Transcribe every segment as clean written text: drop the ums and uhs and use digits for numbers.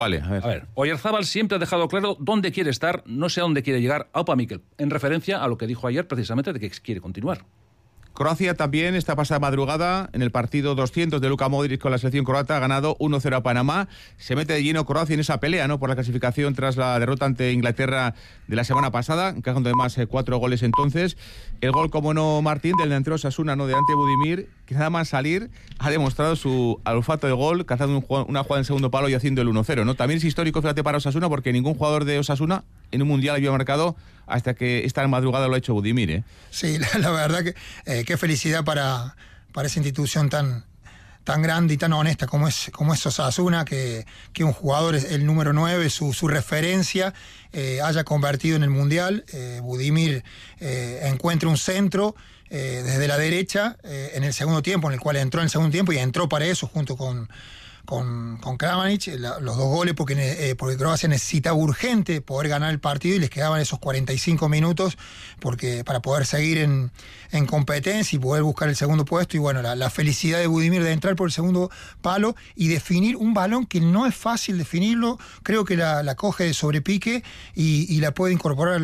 Vale, a ver. Oyarzábal siempre ha dejado claro dónde quiere estar, no sé a dónde quiere llegar. Aupa Mikel, en referencia a lo que dijo ayer precisamente de que quiere continuar. Croacia también esta pasada madrugada en el partido 200 de Luka Modric con la selección croata ha ganado 1-0 a Panamá. Se mete de lleno Croacia en esa pelea, ¿no?, por la clasificación tras la derrota ante Inglaterra de la semana pasada, encajando además 4 goles entonces. El gol, como no, Martín, del delantero Osasuna, ¿no?, de ante Budimir, que nada más salir ha demostrado su olfato de gol, cazando una jugada en segundo palo y haciendo el 1-0, ¿no? También es histórico, fíjate, para Osasuna, porque ningún jugador de Osasuna en un mundial había marcado hasta que esta madrugada lo ha hecho Budimir, ¿eh? Sí, la verdad que qué felicidad para esa institución tan grande y tan honesta como es Osasuna, que un jugador, el número 9, su referencia, haya convertido en el Mundial. Budimir encuentra un centro desde la derecha en el segundo tiempo, en el cual entró en el segundo tiempo y entró para eso junto con Kramaric, los 2 goles, porque Croacia necesitaba urgente poder ganar el partido y les quedaban esos 45 minutos para poder seguir en competencia y poder buscar el segundo puesto. Y bueno, la felicidad de Budimir de entrar por el segundo palo y definir un balón que no es fácil definirlo. Creo que la coge de sobrepique y la puede incorporar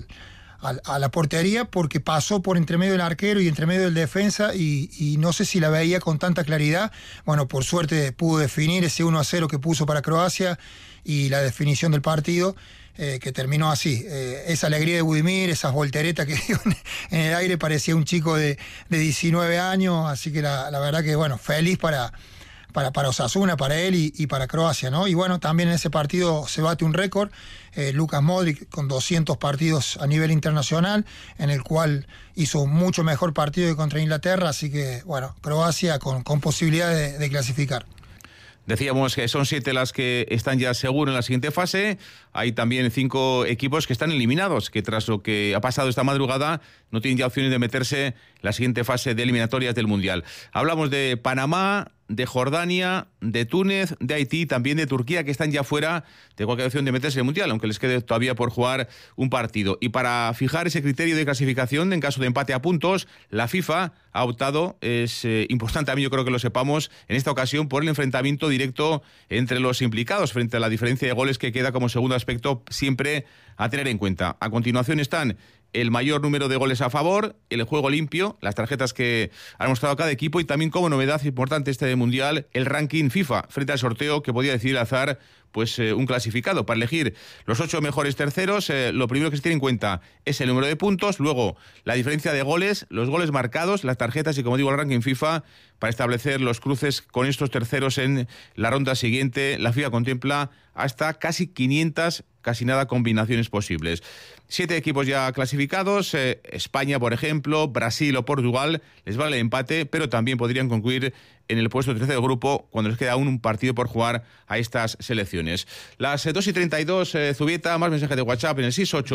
a la portería, porque pasó por entre medio del arquero y entre medio del defensa y no sé si la veía con tanta claridad. Bueno, por suerte pudo definir ese 1-0 que puso para Croacia y la definición del partido, que terminó así. Esa alegría de Budimir, esas volteretas que dio en el aire, parecía un chico de 19 años, así que la verdad que, bueno, feliz para Osasuna, para él y para Croacia, ¿no? Y bueno, también en ese partido se bate un récord, Luka Modric con 200 partidos a nivel internacional, en el cual hizo un mucho mejor partido que contra Inglaterra, así que bueno, Croacia con posibilidad de clasificar. Decíamos que son 7 las que están ya seguros en la siguiente fase. Hay también 5 equipos que están eliminados, que tras lo que ha pasado esta madrugada no tienen ya opciones de meterse en la siguiente fase de eliminatorias del Mundial. Hablamos de Panamá, de Jordania, de Túnez, de Haití, también de Turquía, que están ya fuera de cualquier opción de meterse en el Mundial, aunque les quede todavía por jugar un partido. Y para fijar ese criterio de clasificación, en caso de empate a puntos, la FIFA ha optado, es importante a mí, yo creo que lo sepamos, en esta ocasión por el enfrentamiento directo entre los implicados, frente a la diferencia de goles que queda como segundo aspecto siempre a tener en cuenta. A continuación están el mayor número de goles a favor, el juego limpio, las tarjetas que han mostrado cada equipo y también, como novedad importante este Mundial, el ranking FIFA frente al sorteo que podía decidir al azar un clasificado. Para elegir los 8 mejores terceros, lo primero que se tiene en cuenta es el número de puntos, luego la diferencia de goles, los goles marcados, las tarjetas y, como digo, el ranking FIFA para establecer los cruces con estos terceros en la ronda siguiente. La FIFA contempla hasta casi 500, casi nada, combinaciones posibles. 7 equipos ya clasificados, España, por ejemplo, Brasil o Portugal, les vale el empate, pero también podrían concluir en el puesto 13 del grupo cuando les queda aún un partido por jugar a estas selecciones. Las 2:32, Zubieta, más mensajes de WhatsApp en el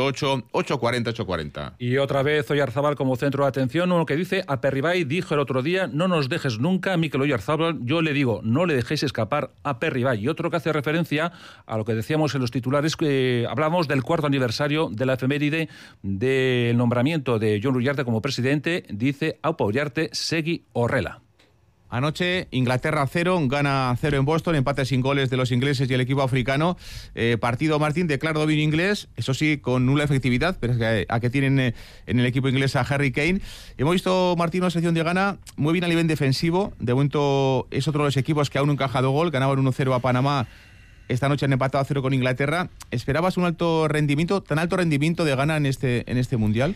688-840-840. Y otra vez Oyarzábal como centro de atención, uno que dice: Aperribay dijo el otro día, no nos dejes nunca, Mikel Oyarzábal, yo le digo, no le dejéis escapar a Aperribay. Y otro que hace referencia a lo que decíamos en los titulares, que hablamos del 4º aniversario de la efeméride del nombramiento de Jon Uriarte como presidente, dice: Aupa Uriarte, segui horrela. Anoche, Inglaterra 0, Ghana 0 en Boston, empate sin goles de los ingleses y el equipo africano. Partido, Martín, de claro dominio inglés, eso sí, con nula efectividad, pero es que tienen en el equipo inglés a Harry Kane. Hemos visto, Martín, una selección de Ghana muy bien a nivel defensivo. De momento es otro de los equipos que aún no ha encajado gol. Ganaban 1-0 a Panamá. Esta noche han empatado a 0 con Inglaterra. ¿Esperabas un alto rendimiento de Ghana en este Mundial?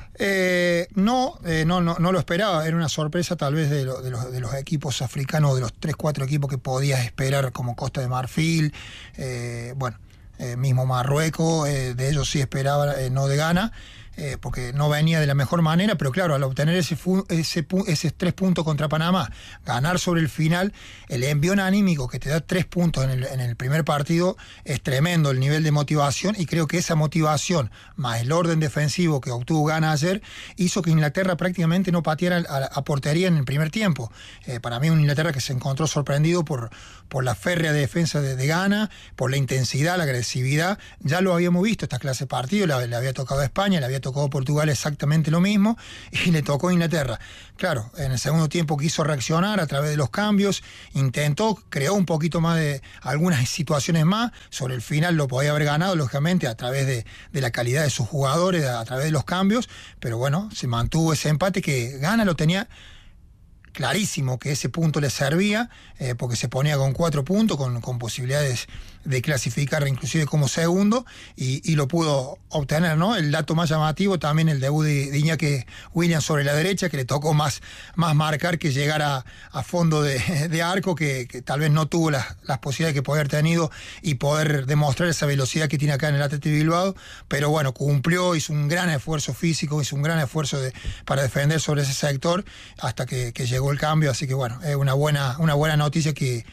No lo esperaba. Era una sorpresa tal vez de los equipos africanos, de los 3-4 equipos que podías esperar, como Costa de Marfil, mismo Marruecos, de ellos sí esperaba, no de Ghana, porque no venía de la mejor manera, pero claro, al obtener esos 3 puntos contra Panamá, ganar sobre el final, el envión anímico que te da 3 puntos en el primer partido es tremendo, el nivel de motivación, y creo que esa motivación, más el orden defensivo que obtuvo Ghana ayer, hizo que Inglaterra prácticamente no pateara a portería en el primer tiempo. Para mí, un Inglaterra que se encontró sorprendido por la férrea defensa de Ghana, por la intensidad, la agresividad. Ya lo habíamos visto esta clase de partido, le había tocado a España, le había tocó Portugal exactamente lo mismo, y le tocó Inglaterra. Claro, en el segundo tiempo quiso reaccionar a través de los cambios, intentó, creó un poquito más de algunas situaciones más, sobre el final lo podía haber ganado, lógicamente, a través de la calidad de sus jugadores, a través de los cambios, pero bueno, se mantuvo ese empate que Ghana lo tenía clarísimo, que ese punto le servía, porque se ponía con 4 puntos, con posibilidades de clasificar inclusive como segundo, y lo pudo obtener, ¿no? El dato más llamativo también el debut de Iñaki Williams sobre la derecha, que le tocó más marcar que llegar a fondo de arco, que tal vez no tuvo las posibilidades que podía haber tenido y poder demostrar esa velocidad que tiene acá en el Athletic Bilbao, pero bueno, cumplió, hizo un gran esfuerzo físico, hizo un gran esfuerzo para defender sobre ese sector hasta que llegó el cambio, así que bueno, es una buena noticia que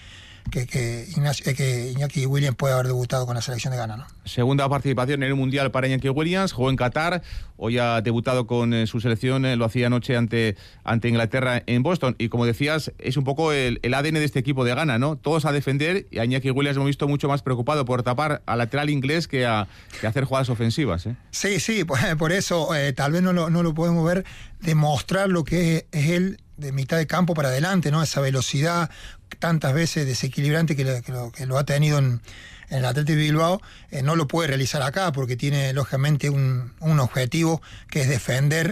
Iñaki Williams puede haber debutado con la selección de Ghana, ¿no? Segunda participación en el Mundial para Iñaki Williams, jugó en Qatar, hoy ha debutado con su selección, lo hacía anoche ante Inglaterra en Boston, y como decías, es un poco el ADN de este equipo de Ghana, ¿no? Todos a defender, y a Iñaki Williams hemos visto mucho más preocupado por tapar al lateral inglés que hacer jugadas ofensivas, ¿eh? Sí, por eso tal vez no lo podemos ver demostrar lo que es él de mitad de campo para adelante, ¿no? Esa velocidad tantas veces desequilibrante que lo ha tenido en el Athletic Bilbao, no lo puede realizar acá porque tiene lógicamente un objetivo que es defender,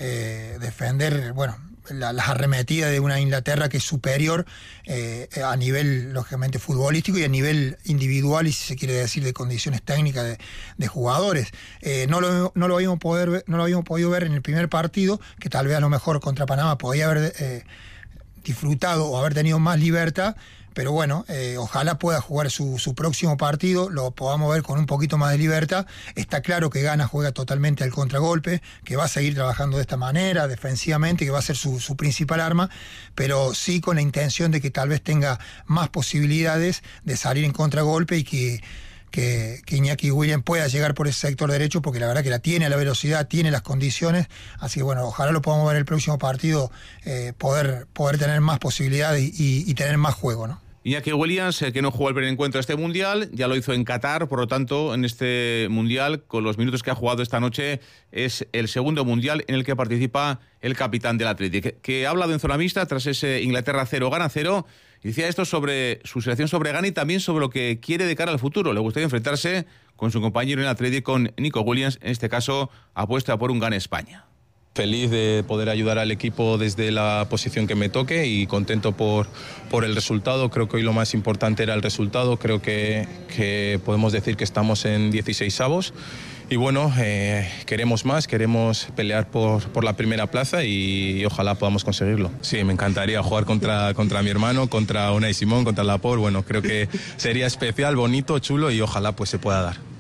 bueno, las arremetidas de una Inglaterra que es superior a nivel lógicamente futbolístico y a nivel individual, y si se quiere decir de condiciones técnicas de jugadores. No lo habíamos podido ver en el primer partido, que tal vez a lo mejor contra Panamá podía haber disfrutado o haber tenido más libertad, pero bueno, ojalá pueda jugar su próximo partido, lo podamos ver con un poquito más de libertad. Está claro que Ghana juega totalmente al contragolpe, que va a seguir trabajando de esta manera, defensivamente, que va a ser su principal arma, pero sí con la intención de que tal vez tenga más posibilidades de salir en contragolpe y que Iñaki Williams pueda llegar por ese sector derecho, porque la verdad que la tiene, la velocidad, tiene las condiciones, así que bueno, ojalá lo podamos ver en el próximo partido, poder tener más posibilidades y tener más juego, ¿no? Iñaki Williams, que no jugó el primer encuentro de este Mundial, ya lo hizo en Qatar, por lo tanto, en este Mundial, con los minutos que ha jugado esta noche, es el segundo Mundial en el que participa el capitán del Athletic, que ha hablado en zona mixta tras ese Inglaterra 0, Ghana 0, y decía esto sobre su selección, sobre Ghana, y también sobre lo que quiere de cara al futuro. Le gustaría enfrentarse con su compañero en el Athletic, con Nico Williams, en este caso apuesta por un Ghana-España. Feliz de poder ayudar al equipo desde la posición que me toque y contento por el resultado. Creo que hoy lo más importante era el resultado. Creo que podemos decir que estamos en 16avos y bueno, queremos más, queremos pelear por la primera plaza y ojalá podamos conseguirlo. Sí, me encantaría jugar contra mi hermano, contra Unai Simón, contra Laporte. Bueno, creo que sería especial, bonito, chulo y ojalá pues se pueda dar.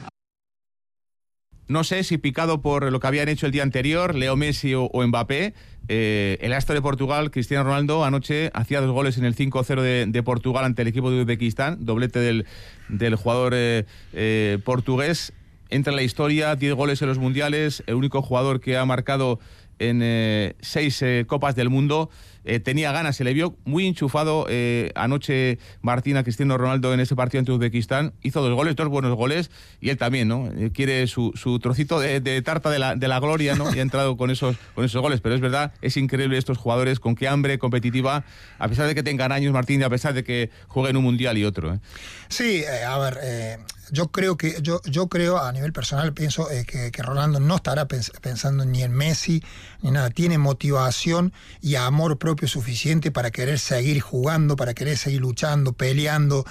No sé si picado por lo que habían hecho el día anterior, Leo Messi o Mbappé, el astro de Portugal, Cristiano Ronaldo, anoche hacía 2 goles en el 5-0 de Portugal ante el equipo de Uzbekistán, doblete del jugador portugués. Entra en la historia, 10 goles en los mundiales, el único jugador que ha marcado en 6 Copas del Mundo. Tenía ganas, se le vio muy enchufado anoche Martín a Cristiano Ronaldo en ese partido ante Uzbekistán. Hizo 2 goles, 2 buenos goles, y él también, ¿no? Quiere su trocito de tarta de la gloria, ¿no? Y ha entrado con esos goles, pero es verdad, es increíble estos jugadores con qué hambre competitiva, a pesar de que tengan años, Martín, y a pesar de que jueguen un mundial y otro, ¿eh? Sí, a ver, yo creo a nivel personal, pienso que Ronaldo no estará pensando ni en Messi ni nada, tiene motivación y amor propio suficiente para querer seguir jugando, para querer seguir luchando, peleando,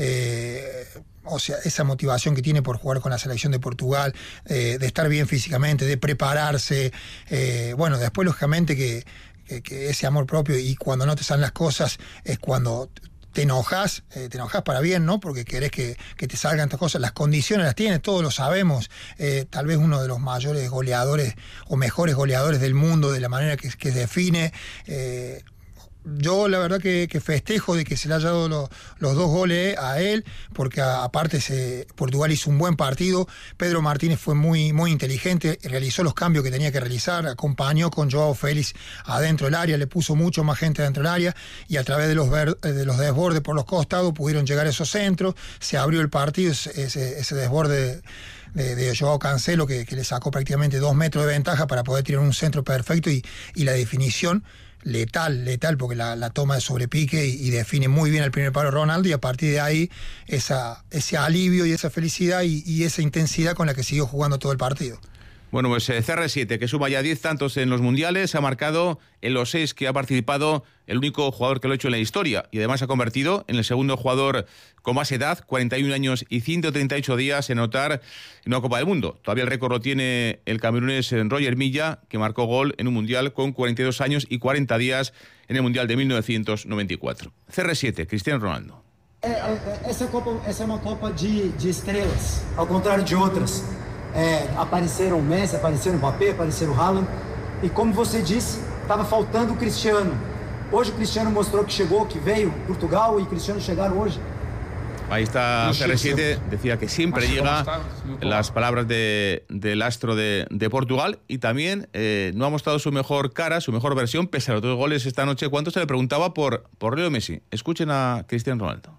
o sea, esa motivación que tiene por jugar con la selección de Portugal, de estar bien físicamente, de prepararse, bueno, después lógicamente que ese amor propio, y cuando no te salen las cosas es cuando te enojas para bien, ¿no? Porque querés que te salgan estas cosas. Las condiciones las tiene, todos lo sabemos. Tal vez uno de los mayores goleadores o mejores goleadores del mundo, de la manera que define. yo la verdad que festejo de que se le haya dado los 2 goles a él, porque aparte Portugal hizo un buen partido. Pedro Martínez fue muy, muy inteligente, realizó los cambios que tenía que realizar, acompañó con Joao Félix adentro del área, le puso mucho más gente dentro del área, y a través de los desbordes por los costados pudieron llegar a esos centros, se abrió el partido, ese desborde de Joao Cancelo que le sacó prácticamente 2 metros de ventaja para poder tirar un centro perfecto, y la definición letal, porque la toma de sobrepique y define muy bien el primer palo Ronaldo, y a partir de ahí ese alivio y esa felicidad y esa intensidad con la que siguió jugando todo el partido. Bueno, pues CR7, que suma ya 10 tantos en los mundiales, ha marcado en los 6 que ha participado el único jugador que lo ha hecho en la historia, y además ha convertido en el segundo jugador con más edad, 41 años y 138 días, en anotar en una Copa del Mundo. Todavía el récord lo tiene el camerunés Roger Milla, que marcó gol en un mundial con 42 años y 40 días en el mundial de 1994. CR7, Cristiano Ronaldo. Essa é uma Copa de estrelas, ao contrário de outras. Apareceram o Messi, apareceram o Mbappé, apareceram o Haaland, e como você disse, estava faltando o Cristiano. Hoje o Cristiano mostrou que chegou, que veio Portugal, y Cristiano llegaron hoy. Ahí está CR7, decía que siempre llega las palabras del astro de Portugal, y también no ha mostrado su mejor cara, su mejor versión, pese a los 2 goles esta noche, cuando se le preguntaba por Leo Messi. Escuchen a Cristiano Ronaldo.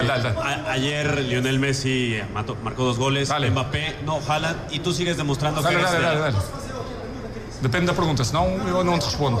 Ayer Lionel Messi marcó 2 goles, Mbappé, no, Haaland, y tú sigues demostrando que eres... Depende da pergunta, senão eu não te respondo.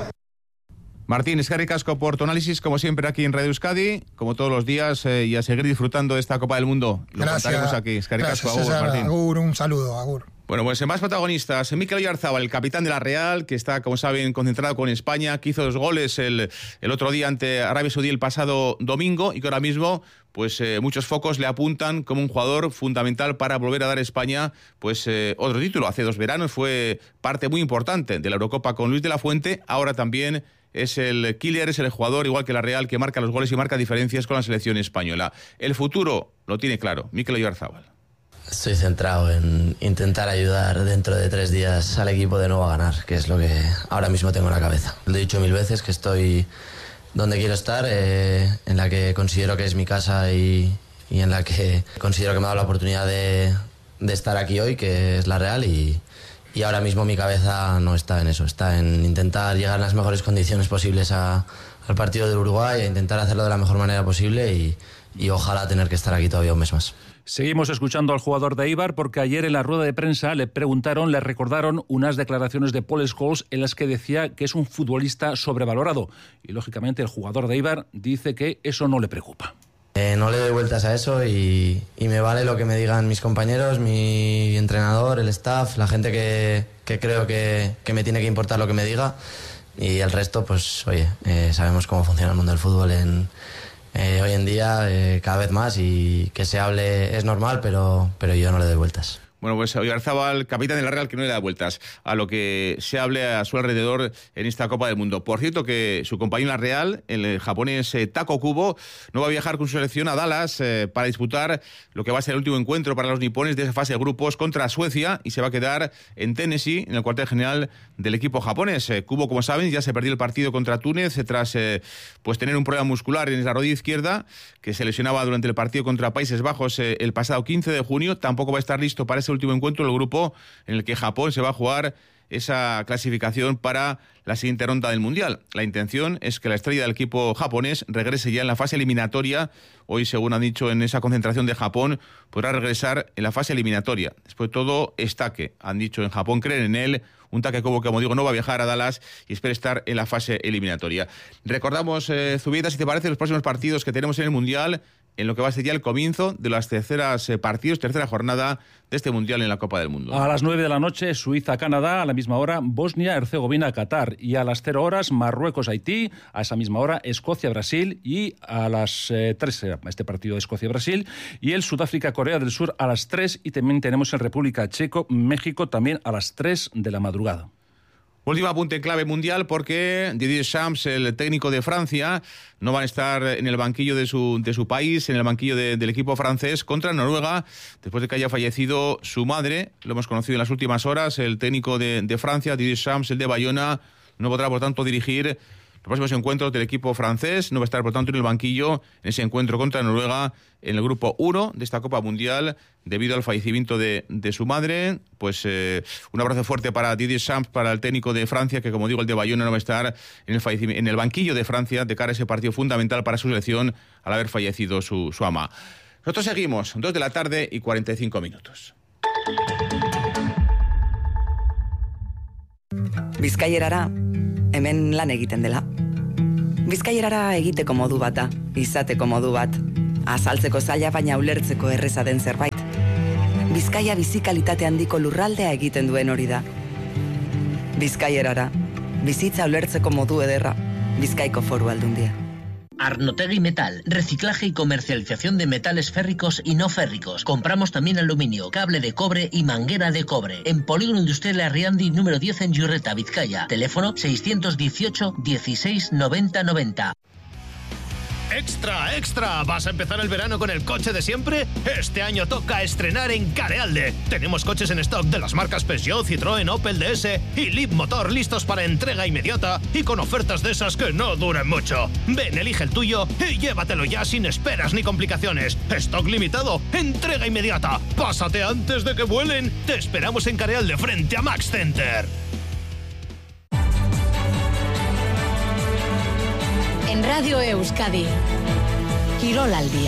Martín, eskerrik asko por tu análisis, como siempre aquí en Radio Euskadi, como todos los días, y a seguir disfrutando de esta Copa del Mundo. Lo contaremos aquí. Eskerrik asko, agur, Martín. Agur, un saludo, agur. Bueno, pues en más protagonistas, Mikel Oyarzabal, el capitán de la Real, que está, como saben, concentrado con España, que hizo 2 goles el otro día ante Arabia Saudí el pasado domingo, y que ahora mismo pues muchos focos le apuntan como un jugador fundamental para volver a dar a España pues otro título. Hace 2 veranos fue parte muy importante de la Eurocopa con Luis de la Fuente, ahora también es el killer, es el jugador, igual que la Real, que marca los goles y marca diferencias con la selección española. El futuro lo tiene claro, Mikel Oyarzabal. Estoy centrado en intentar ayudar dentro de 3 días al equipo de nuevo a ganar, que es lo que ahora mismo tengo en la cabeza. Lo he dicho 1000 veces, que estoy donde quiero estar, en la que considero que es mi casa y en la que considero que me ha dado la oportunidad de estar aquí hoy, que es la Real, y ahora mismo mi cabeza no está en eso, está en intentar llegar en las mejores condiciones posibles al partido de Uruguay, e intentar hacerlo de la mejor manera posible y ojalá tener que estar aquí todavía un mes más. Seguimos escuchando al jugador de Eibar, porque ayer en la rueda de prensa le recordaron unas declaraciones de Paul Scholes en las que decía que es un futbolista sobrevalorado, y lógicamente el jugador de Eibar dice que eso no le preocupa. No le doy vueltas a eso y me vale lo que me digan mis compañeros, mi entrenador, el staff, la gente que creo que me tiene que importar lo que me diga, y el resto, pues oye, sabemos cómo funciona el mundo del fútbol hoy en día, cada vez más, y que se hable es normal, pero yo no le doy vueltas. Bueno, pues Oyarzabal, capitán de la Real, que no le da vueltas a lo que se hable a su alrededor en esta Copa del Mundo. Por cierto, que su compañero en la Real, el japonés Tako Kubo, no va a viajar con su selección a Dallas para disputar lo que va a ser el último encuentro para los nipones de esa fase de grupos contra Suecia, y se va a quedar en Tennessee, en el cuartel general del equipo japonés. Kubo, como saben, ya se perdió el partido contra Túnez tras pues tener un problema muscular en la rodilla izquierda, que se lesionaba durante el partido contra Países Bajos el pasado 15 de junio. Tampoco va a estar listo para ese último encuentro, el grupo en el que Japón se va a jugar esa clasificación para la siguiente ronda del Mundial. La intención es que la estrella del equipo japonés regrese ya en la fase eliminatoria. Hoy, según han dicho en esa concentración de Japón, podrá regresar en la fase eliminatoria. Después de todo, Take, han dicho en Japón, creen en él. Un Take Kubo, como digo, no va a viajar a Dallas y espera estar en la fase eliminatoria. Recordamos, Zubieta, si te parece, los próximos partidos que tenemos en el Mundial, en lo que va a ser ya el comienzo de las tercera jornada de este Mundial en la Copa del Mundo. A las 9 de la noche, Suiza-Canadá, a la misma hora, Bosnia-Herzegovina-Qatar, y a las 0 horas, Marruecos-Haití, a esa misma hora, Escocia-Brasil, y a las 3, este partido de Escocia-Brasil, y el Sudáfrica-Corea del Sur a las 3, y también tenemos el República Checo-México también a las 3 de la madrugada. Último apunte en clave mundial, porque Didier Deschamps, el técnico de Francia, no va a estar en el banquillo de su país, en el banquillo del equipo francés contra Noruega, después de que haya fallecido su madre. Lo hemos conocido en las últimas horas. El técnico de Francia, Didier Deschamps, el de Bayona, no podrá, por tanto, dirigir próximos encuentros del equipo francés. No va a estar, por tanto, en el banquillo en ese encuentro contra Noruega en el grupo 1 de esta Copa Mundial debido al fallecimiento de su madre. Pues un abrazo fuerte para Didier Deschamps, para el técnico de Francia, que como digo, el de Bayona no va a estar en el banquillo de Francia de cara a ese partido fundamental para su selección al haber fallecido su ama. Nosotros seguimos, 2 de la tarde y 45 minutos. Bizkaierara, hemen lan egiten dela. Bizkaierara egiteko modu bat da, izateko modu bat. Azaltzeko zaila baina ulertzeko erreza den zerbait. Bizkaia bizikalitate handiko lurraldea egiten duen hori da. Bizkaierara, bizitza ulertzeko modu ederra, Bizkaiko Foru Aldundia. Arnotegui Metal, reciclaje y comercialización de metales férricos y no férricos. Compramos también aluminio, cable de cobre y manguera de cobre. En Polígono Industrial Arriandi, número 10 en Yurreta, Vizcaya. Teléfono 618 16 90 90. ¡Extra, extra! ¿Vas a empezar el verano con el coche de siempre? Este año toca estrenar en Carealde. Tenemos coches en stock de las marcas Peugeot, Citroën, Opel DS y Leapmotor listos para entrega inmediata y con ofertas de esas que no duren mucho. Ven, elige el tuyo y llévatelo ya sin esperas ni complicaciones. Stock limitado, entrega inmediata. Pásate antes de que vuelen. Te esperamos en Carealde frente a Max Center. En Radio Euskadi, Kirol al día.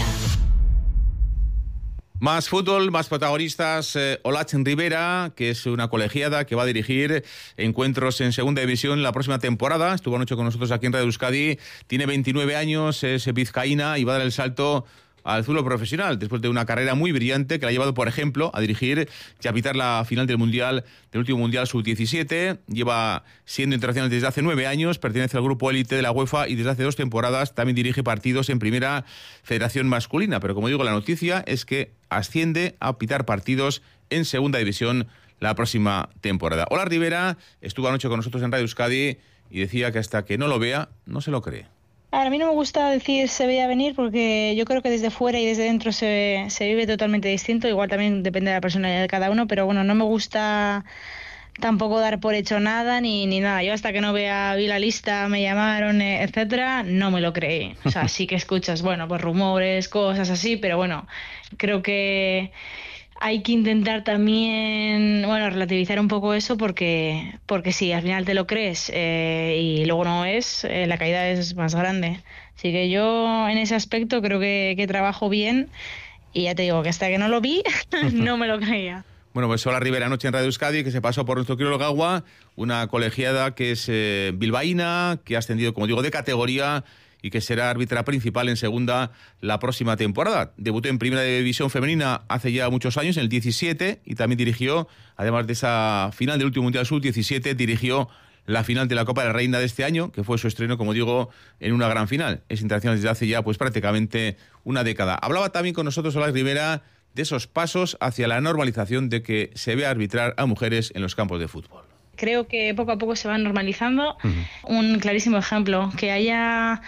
Más fútbol, más protagonistas. Olachen Rivera, que es una colegiada que va a dirigir encuentros en segunda división la próxima temporada. Estuvo anoche con nosotros aquí en Radio Euskadi. Tiene 29 años, es vizcaína y va a dar el salto al fútbol profesional, después de una carrera muy brillante que la ha llevado, por ejemplo, a dirigir y a pitar la final del Mundial, del último Mundial Sub-17. Lleva siendo internacional desde hace 9 años, pertenece al grupo élite de la UEFA y desde hace 2 temporadas también dirige partidos en Primera Federación Masculina. Pero como digo, la noticia es que asciende a pitar partidos en Segunda División la próxima temporada. Hola Rivera, estuvo anoche con nosotros en Radio Euskadi y decía que hasta que no lo vea, no se lo cree. A mí no me gusta decir se veía venir porque yo creo que desde fuera y desde dentro se vive totalmente distinto. Igual también depende de la personalidad de cada uno, pero bueno, no me gusta tampoco dar por hecho nada ni nada. Yo hasta que no vi la lista, me llamaron, etcétera, no me lo creí. O sea, sí que escuchas, bueno, pues rumores, cosas así, pero bueno, creo que hay que intentar también, bueno, relativizar un poco eso porque si al final te lo crees y luego no es, la caída es más grande. Así que yo en ese aspecto creo que trabajo bien y ya te digo que hasta que no lo vi no me lo creía. Bueno, pues Ola Rivera anoche en Radio Euskadi, que se pasó por nuestro Kirol Gaua, una colegiada que es bilbaína, que ha ascendido, como digo, de categoría y que será árbitra principal en segunda la próxima temporada. Debutó en Primera División Femenina hace ya muchos años, en el 17, y también dirigió, además de esa final del último Mundial Sub-17, dirigió la final de la Copa de la Reina de este año, que fue su estreno, como digo, en una gran final. Es internacional desde hace ya pues prácticamente una década. Hablaba también con nosotros Ola Rivera de esos pasos hacia la normalización de que se vea arbitrar a mujeres en los campos de fútbol. Creo que poco a poco se va normalizando. Un clarísimo ejemplo, que haya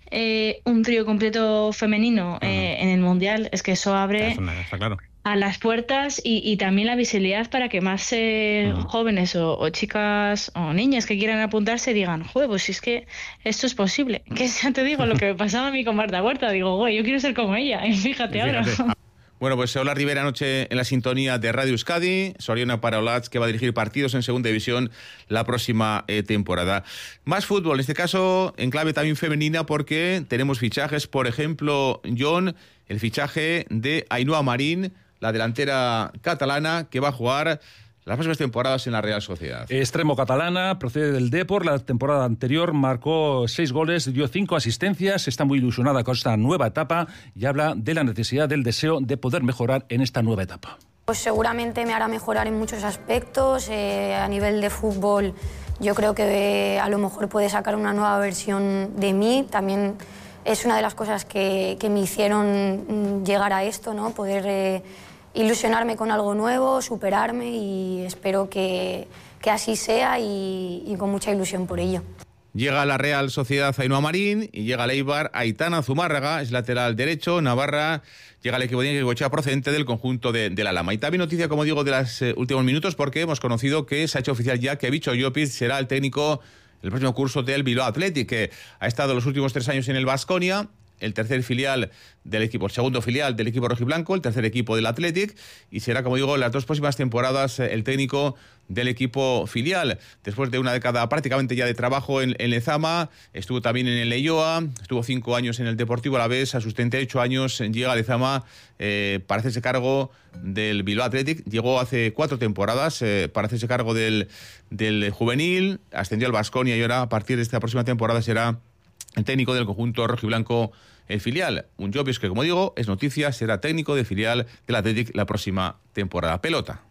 un trío completo femenino en el Mundial, es que eso abre está claro a las puertas y también la visibilidad para que más jóvenes o chicas o niñas que quieran apuntarse digan, joder, pues si es que esto es posible. Que ya te digo lo que me pasaba a mí con Marta Huerta, digo, güey, yo quiero ser como ella, y fíjate ahora. Bueno, pues Ola Rivera anoche en la sintonía de Radio Euskadi, Soriona para Olatz, que va a dirigir partidos en Segunda División la próxima temporada. Más fútbol, en este caso en clave también femenina, porque tenemos fichajes, por ejemplo, John, el fichaje de Ainhoa Marín, la delantera catalana, que va a jugar las próximas temporadas en la Real Sociedad. Extremo catalana, procede del Depor. La temporada anterior marcó 6 goles, dio 5 asistencias. Está muy ilusionada con esta nueva etapa y habla de la necesidad, del deseo de poder mejorar en esta nueva etapa. Pues seguramente me hará mejorar en muchos aspectos. A nivel de fútbol, yo creo que a lo mejor puede sacar una nueva versión de mí. También es una de las cosas que me hicieron llegar a esto, ¿no? Poder ilusionarme con algo nuevo, superarme, y espero que así sea y con mucha ilusión por ello. Llega a la Real Sociedad Ainhoa Marín y llega al Eibar Aitana Zumárraga, es lateral derecho, navarra. Llega al equipo de Iñaki Goicoechea procedente del conjunto de la Lama. Y también noticia, como digo, de los últimos minutos, porque hemos conocido que se ha hecho oficial ya que Bicho Llopis será el técnico el próximo curso del Bilbao Athletic, que ha estado los últimos 3 años en el Baskonia, el tercer filial del equipo, el segundo filial del equipo rojiblanco, el tercer equipo del Athletic, y será, como digo, las 2 próximas temporadas el técnico del equipo filial. Después de una década prácticamente ya de trabajo en Lezama, estuvo también en el Leioa, estuvo 5 años en el Deportivo Alavés, a sus 38 años llega a Lezama para hacerse cargo del Bilbao Athletic. Llegó hace 4 temporadas para hacerse cargo del juvenil, ascendió al Baskonia y ahora, a partir de esta próxima temporada, será el técnico del conjunto rojiblanco, el filial. Un Llopis que, como digo, es noticia, será técnico del filial del Athletic la próxima temporada. Pelota.